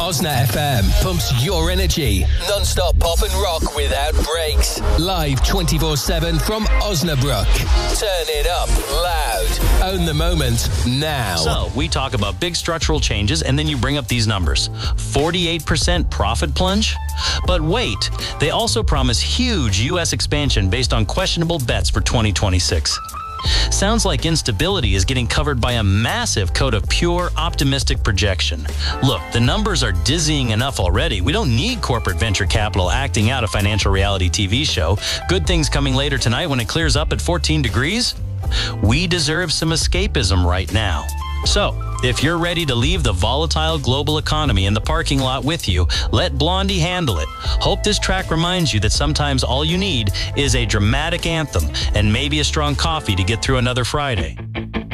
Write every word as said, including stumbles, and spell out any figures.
Osna F M pumps your energy. Non-stop pop and rock without breaks. Live twenty-four seven from Osnabrück. Turn it up loud. Own the moment now. So, we talk about big structural changes, and then you bring up these numbers. forty-eight percent profit plunge? But wait, they also promise huge U S expansion based on questionable bets for twenty twenty-six. Sounds like instability is getting covered by a massive coat of pure, optimistic projection. Look, the numbers are dizzying enough already. We don't need corporate venture capital acting out a financial reality T V show. Good things coming later tonight when it clears up at fourteen degrees? We deserve some escapism right now. So, if you're ready to leave the volatile global economy in the parking lot with you, let Blondie handle it. Hope this track reminds you that sometimes all you need is a dramatic anthem and maybe a strong coffee to get through another Friday.